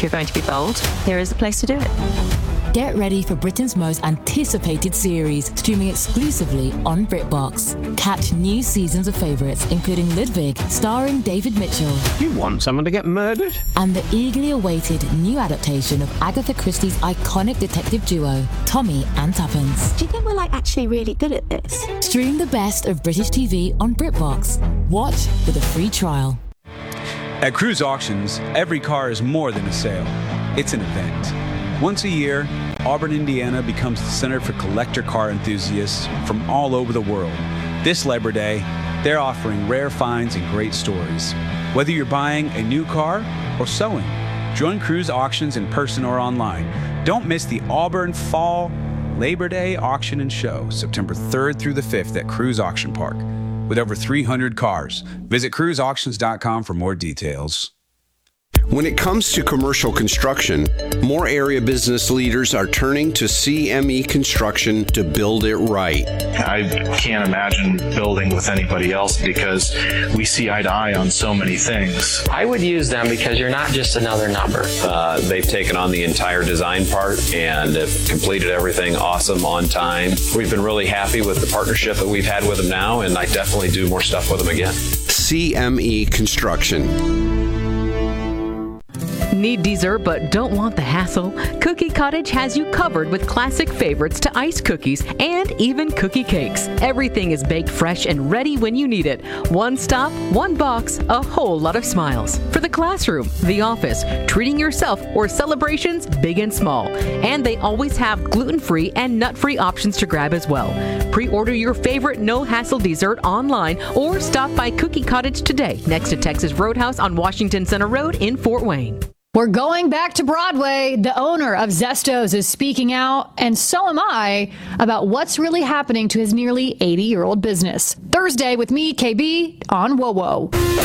if you're going to be bold, here is the place to do it. Get ready for Britain's most anticipated series, streaming exclusively on BritBox. Catch new seasons of favourites, including Ludwig, starring David Mitchell. You want someone to get murdered? And the eagerly awaited new adaptation of Agatha Christie's iconic detective duo, Tommy and Tuppence. Do you think we're actually really good at this? Stream the best of British TV on BritBox. Watch with a free trial. At Cruise Auctions, every car is more than a sale. It's an event. Once a year, Auburn, Indiana becomes the center for collector car enthusiasts from all over the world. This Labor Day, they're offering rare finds and great stories. Whether you're buying a new car or sewing, join Cruise Auctions in person or online. Don't miss the Auburn Fall Labor Day Auction and Show, September 3rd through the 5th at Cruise Auction Park. With over 300 cars. Visit cruiseauctions.com for more details. When it comes to commercial construction, more area business leaders are turning to CME Construction to build it right. I can't imagine building with anybody else because we see eye to eye on so many things. I would use them because you're not just another number. They've taken on the entire design part and have completed everything awesome on time. We've been really happy with the partnership that we've had with them now, and I definitely do more stuff with them again. CME Construction. Need dessert but don't want the hassle? Cookie Cottage has you covered with classic favorites to ice cookies and even cookie cakes. Everything is baked fresh and ready when you need it. One stop, one box, a whole lot of smiles. For the classroom, the office, treating yourself, or celebrations big and small. And they always have gluten-free and nut-free options to grab as well. Pre-order your favorite no-hassle dessert online or stop by Cookie Cottage today next to Texas Roadhouse on Washington Center Road in Fort Wayne. We're going back to Broadway. The owner of Zestos is speaking out, and so am I, about what's really happening to his nearly 80-year-old business. Thursday with me, KB, on WoWo.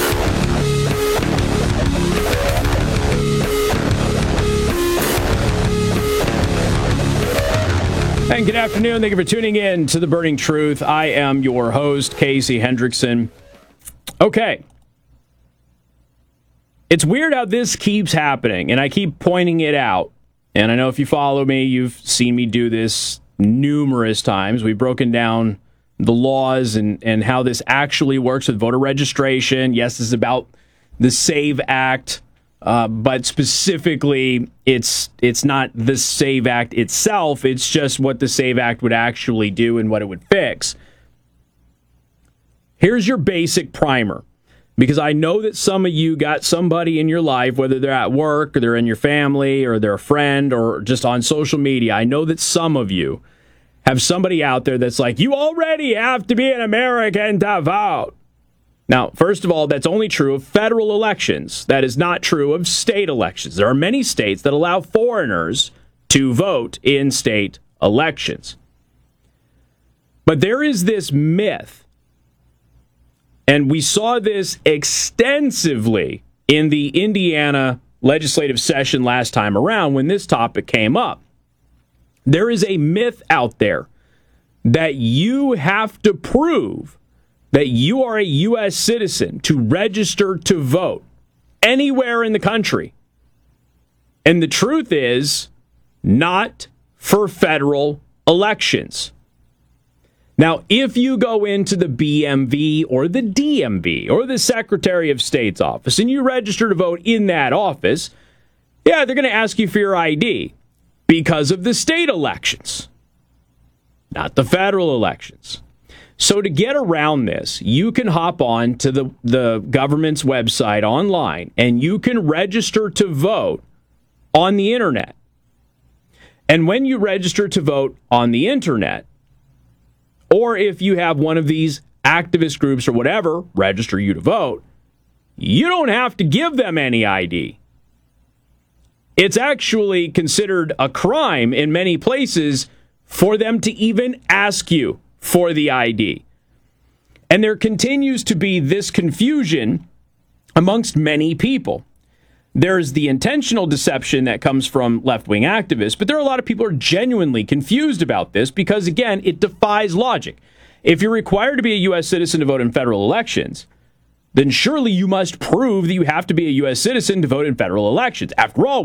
And good afternoon. Thank you for tuning in to The Burning Truth. I am your host, Casey Hendrickson. Okay. It's weird how this keeps happening, and I keep pointing it out. And I know if you follow me, you've seen me do this numerous times. We've broken down the laws and how this actually works with voter registration. Yes, this is about the SAVE Act, but specifically, it's not the SAVE Act itself. It's just what the SAVE Act would actually do and what it would fix. Here's your basic primer. Because I know that some of you got somebody in your life, whether they're at work or they're in your family or they're a friend or just on social media. I know that some of you have somebody out there that's like, you already have to be an American to vote. Now, first of all, that's only true of federal elections. That is not true of state elections. There are many states that allow foreigners to vote in state elections. But there is this myth. And we saw this extensively in the Indiana legislative session last time around when this topic came up. There is a myth out there that you have to prove that you are a U.S. citizen to register to vote anywhere in the country. And the truth is, not for federal elections. Now, if you go into the BMV or the DMV or the Secretary of State's office and you register to vote in that office, yeah, they're going to ask you for your ID because of the state elections, not the federal elections. So to get around this, you can hop on to the government's website online and you can register to vote on the internet. And when you register to vote on the internet, or if you have one of these activist groups or whatever register you to vote, you don't have to give them any ID. It's actually considered a crime in many places for them to even ask you for the ID. And there continues to be this confusion amongst many people. There's the intentional deception that comes from left-wing activists, but there are a lot of people who are genuinely confused about this because, again, it defies logic. If you're required to be a U.S. citizen to vote in federal elections, then surely you must prove that you have to be a U.S. citizen to vote in federal elections. After all,